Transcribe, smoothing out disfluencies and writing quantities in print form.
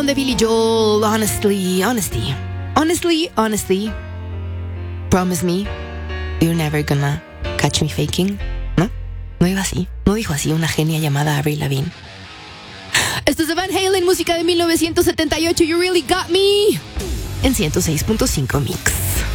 canción de Billy Joel, Honestly, promise me you're never gonna catch me faking. ¿No? No iba así. No dijo así una genia llamada Avril Lavigne. Esto es de Van Halen, música de 1978. You Really Got Me. En 106.5 Mix.